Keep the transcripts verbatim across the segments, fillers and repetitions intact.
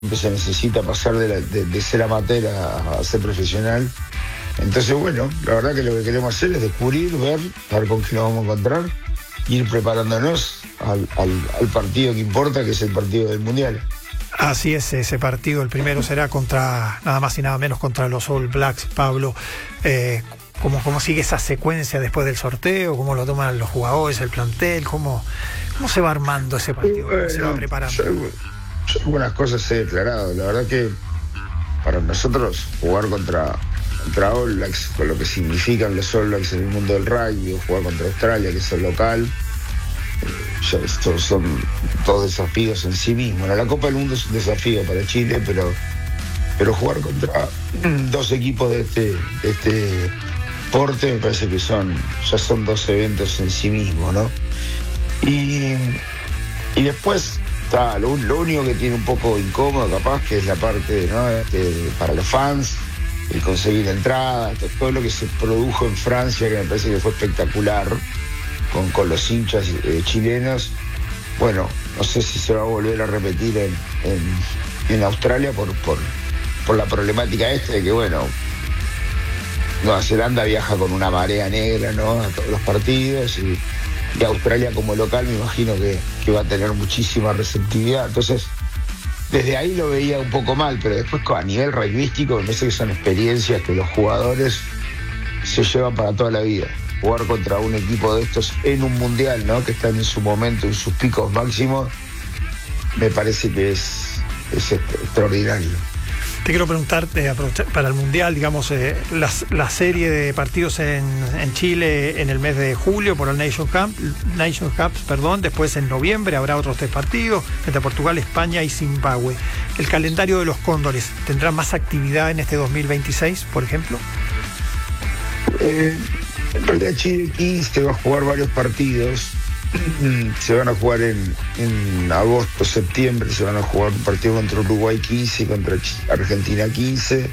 se necesita pasar de, la, de, de ser amateur a, a ser profesional. Entonces, bueno, la verdad que lo que queremos hacer es descubrir, ver, ver con qué nos vamos a encontrar, ir preparándonos al, al, al partido que importa, que es el partido del Mundial. Así es, ese partido, el primero será contra, nada más y nada menos, contra los All Blacks. Pablo, eh, ¿cómo, cómo sigue esa secuencia después del sorteo? ¿Cómo lo toman los jugadores, el plantel? ¿Cómo, cómo se va armando ese partido? ¿Cómo bueno, se va preparando? Yo, yo algunas cosas he declarado. La verdad que para nosotros jugar contra, contra All Blacks, con lo que significan los All Blacks en el mundo del rugby, o jugar contra Australia, que es el local, ya estos son todos desafíos en sí mismos. La Copa del Mundo es un desafío para Chile, pero, pero jugar contra dos equipos de este, de este porte me parece que son ya son dos eventos en sí mismos, ¿no? Y, y después está lo, lo único que tiene un poco incómodo capaz, que es la parte, ¿no?, este, para los fans, el conseguir entradas, todo lo que se produjo en Francia, que me parece que fue espectacular con, con los hinchas eh, chilenos. Bueno, no sé si se va a volver a repetir en, en, en Australia por, por, por la problemática esta de que, bueno, Nueva Zelanda viaja con una marea negra, ¿no?, a todos los partidos, y, y Australia como local me imagino que, que va a tener muchísima receptividad. Entonces, desde ahí lo veía un poco mal, pero después a nivel rugbyístico me parece que son experiencias que los jugadores se llevan para toda la vida. Jugar contra un equipo de estos en un mundial, ¿no?, que están en su momento, en sus picos máximos, me parece que es, es extraordinario. Te quiero preguntar, eh, para el Mundial, digamos, eh, la, la serie de partidos en, en Chile en el mes de julio por el Nation Cup, Nation Cup, perdón, después en noviembre habrá otros tres partidos entre Portugal, España y Zimbabue. ¿El calendario de los Cóndores tendrá más actividad en este dos mil veintiséis, por ejemplo? Eh, en realidad Chile quince va a jugar varios partidos. Se van a jugar en, en agosto, septiembre, se van a jugar un partido contra Uruguay quince y contra Argentina quince,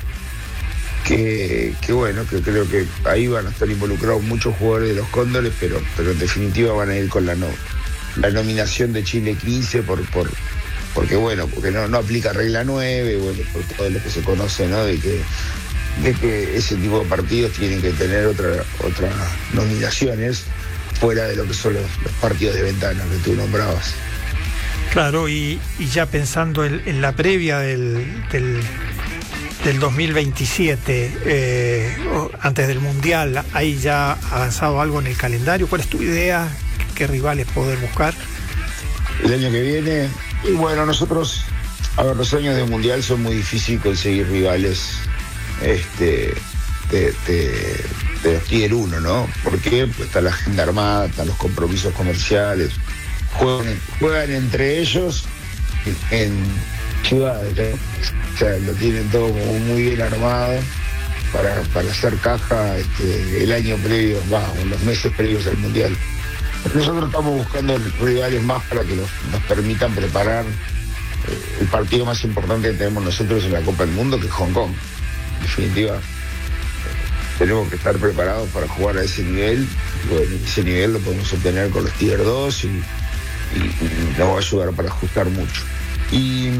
que, que bueno, que creo que ahí van a estar involucrados muchos jugadores de los Cóndores, pero, pero en definitiva van a ir con la, no, la nominación de Chile quince por, por, porque bueno, porque no, no aplica regla nueve, bueno, por todo lo que se conoce, ¿no?, de que, de que ese tipo de partidos tienen que tener otra, otras nominaciones fuera de lo que son los, los partidos de ventana que tú nombrabas. Claro, y, y ya pensando en, en la previa del, del, del dos mil veintisiete, eh, antes del Mundial, ¿hay ya avanzado algo en el calendario? ¿Cuál es tu idea? ¿Qué rivales poder buscar? El año que viene, y bueno, nosotros, a ver, los años de Mundial son muy difíciles conseguir rivales este, de... de de los tier uno, ¿no? ¿Por qué? Pues está la agenda armada, están los compromisos comerciales, juegan, juegan entre ellos en, en ciudades, ¿no? O sea, lo tienen todo como muy bien armado para, para hacer caja este, el año previo, va, o los meses previos al Mundial. Nosotros estamos buscando rivales más para que nos, nos permitan preparar eh, el partido más importante que tenemos nosotros en la Copa del Mundo, que es Hong Kong, en definitiva. Tenemos que estar preparados para jugar a ese nivel. Bueno, ese nivel lo podemos obtener con los tier dos y, y, y nos va a ayudar para ajustar mucho. Y,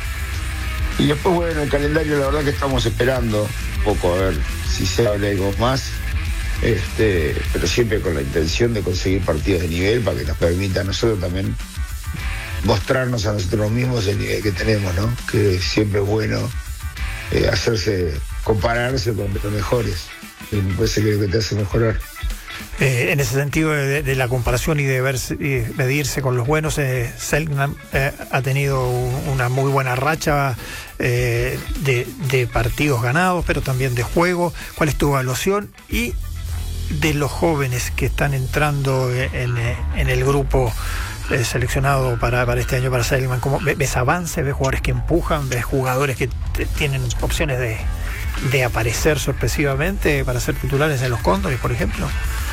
y después, bueno, el calendario, la verdad que estamos esperando un poco a ver si se habla algo más, este, pero siempre con la intención de conseguir partidos de nivel para que nos permita a nosotros también mostrarnos a nosotros mismos el nivel que tenemos, ¿no? Que siempre es bueno eh, hacerse, compararse con los mejores. Y me parece que es lo que te hace mejorar. Eh, en ese sentido de, de la comparación y de verse, y medirse con los buenos, eh, Selknam eh, ha tenido un, una muy buena racha eh, de, de partidos ganados, pero también de juego. ¿Cuál es tu evaluación? Y de los jóvenes que están entrando en, en el grupo eh, seleccionado para, para este año para Selknam, ¿cómo ves avance? ¿Ves jugadores que empujan? ¿Ves jugadores que te, tienen opciones de de aparecer sorpresivamente para ser titulares en los Cóndores, por ejemplo?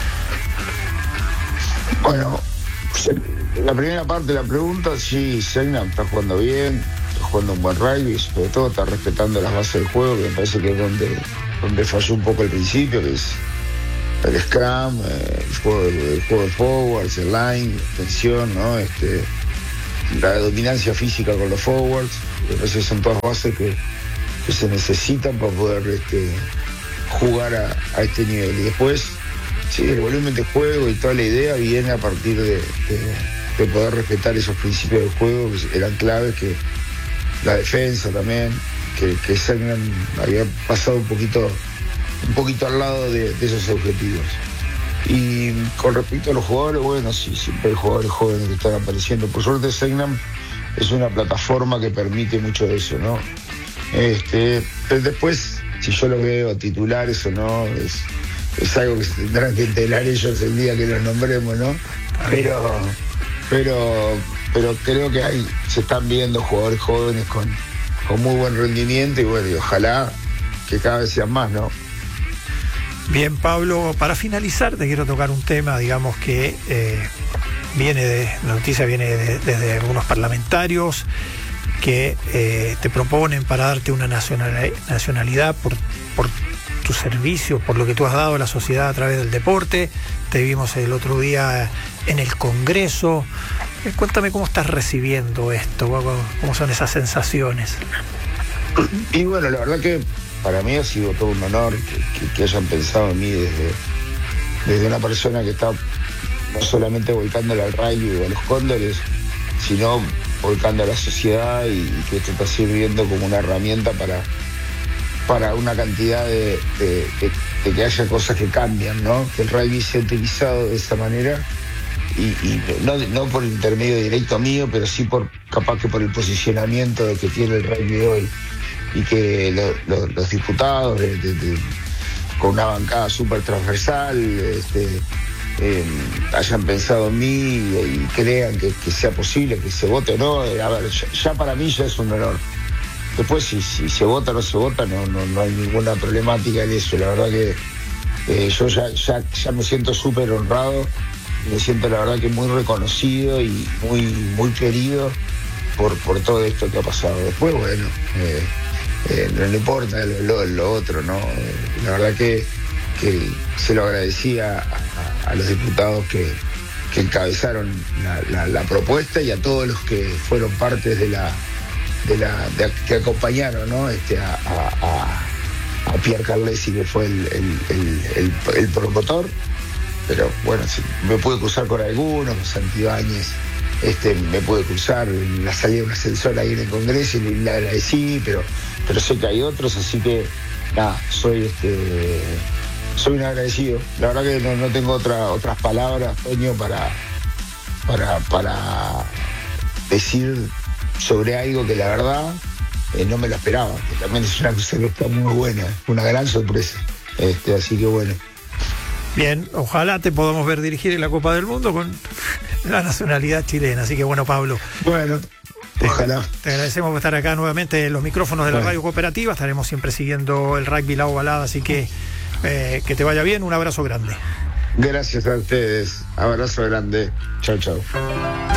Bueno, la primera parte de la pregunta, sí, Selknam está jugando bien, está jugando un buen rugby, sobre todo está respetando las bases del juego, que me parece que es donde, donde falló un poco al principio, que es el scrum, eh, el, juego, el juego de forwards, el line, la tensión, ¿no? Este, la dominancia física con los forwards. Entonces son todas bases que, que se necesitan para poder este, jugar a, a este nivel. Y después, sí, el volumen de juego y toda la idea viene a partir de, de, de poder respetar esos principios del juego que eran claves, que la defensa también, que, que Selknam había pasado un poquito, un poquito al lado de, de esos objetivos. Y con respecto a los jugadores, bueno, sí, siempre hay jugadores jóvenes que están apareciendo. Por suerte, Selknam es una plataforma que permite mucho de eso, ¿no? Este, pero después, si yo lo veo titulares o no, es, es algo que se tendrán que enterar ellos el día que los nombremos, ¿no? Pero, pero, pero creo que hay, se están viendo jugadores jóvenes con, con muy buen rendimiento y bueno, y ojalá que cada vez sean más, ¿no? Bien, Pablo, para finalizar te quiero tocar un tema, digamos que eh, viene de, la noticia viene de, desde algunos parlamentarios que eh, te proponen para darte una nacional, nacionalidad por, por tu servicio, por lo que tú has dado a la sociedad a través del deporte. Te vimos el otro día en el Congreso. Eh, cuéntame cómo estás recibiendo esto, cómo son esas sensaciones. Y bueno, la verdad que para mí ha sido todo un honor que, que, que hayan pensado en mí desde, desde una persona que está no solamente volcándole al rugby o a los cóndores, sino volcando a la sociedad y, y que esto está sirviendo como una herramienta para, para una cantidad de, de, de, de que haya cosas que cambian, ¿no? Que el rugby sea utilizado de esa manera y, y no, no por intermedio directo mío, pero sí por capaz que por el posicionamiento de que tiene el rugby hoy. Y que lo, lo, los diputados de, de, de, con una bancada súper transversal este, eh, hayan pensado en mí y, y crean que, que sea posible que se vote o no. A ver, ya, ya para mí ya es un honor. Después si, si se vota o no se vota no, no, no hay ninguna problemática en eso. La verdad que eh, yo ya, ya, ya me siento súper honrado, me siento la verdad que muy reconocido y muy, muy querido por, por todo esto que ha pasado. Después, bueno, eh, Eh, no le importa lo, lo, lo otro, ¿no? Eh, la verdad que, que se lo agradecía a, a, a los diputados que, que encabezaron la, la, la propuesta y a todos los que fueron partes de la, de la de, que acompañaron, ¿no? Este, a, a, a Pierre Carlesi, que fue el, el, el, el, el promotor. Pero bueno, sí, me pude cruzar con algunos, con Santibáñez. Este, me pude cruzar en la salida de un ascensor ahí en el Congreso y le agradecí, pero, pero sé que hay otros, así que nada, soy este soy un agradecido. La verdad que no, no tengo otra, otras palabras, Toño, para, para, para decir sobre algo que la verdad eh, no me lo esperaba, que también es una cosa que está muy buena, una gran sorpresa. Este, así que bueno. Bien, ojalá te podamos ver dirigir en la Copa del Mundo con la nacionalidad chilena. Así que bueno, Pablo. Bueno, te, ojalá. Te agradecemos por estar acá nuevamente en los micrófonos de la bueno. Radio Cooperativa. Estaremos siempre siguiendo el rugby La Ovalada, así que eh, que te vaya bien. Un abrazo grande. Gracias a ustedes. Abrazo grande. Chao, chao.